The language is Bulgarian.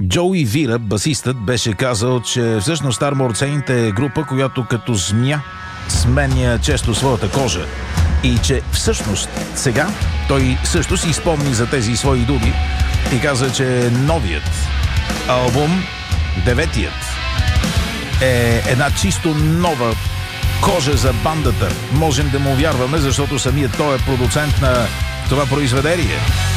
Джоуи Вира, басистът, беше казал, че всъщност Armored Saint е група, която като змия сменя често своята кожа. И че всъщност сега той също си спомни за тези свои думи и каза, че новият албум, деветият, е една чисто нова кожа за бандата. Можем да му вярваме, защото самият той е продуцент на това произведение.